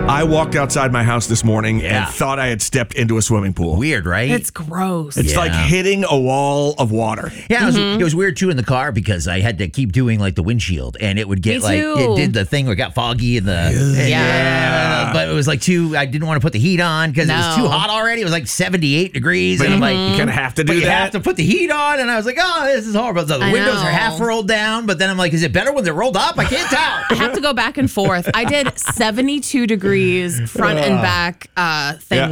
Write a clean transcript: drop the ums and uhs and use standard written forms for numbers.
I walked outside my house this morning and thought I had stepped into a swimming pool. Weird, right? It's gross. It's like hitting a wall of water. Yeah, it was weird too in the car because I had to keep doing like the windshield, and it would get Me too. it did the thing where it got foggy in the but it was like I didn't want to put the heat on because it was too hot already. It was like 78 degrees, and I'm like, you kind of have to do but that. you have to put the heat on, and I was like, oh, this is horrible. So the windows are half rolled down, but then I'm like, is it better when they're rolled up? I can't tell. I have to go back and forth. I did 72 degrees front and back thing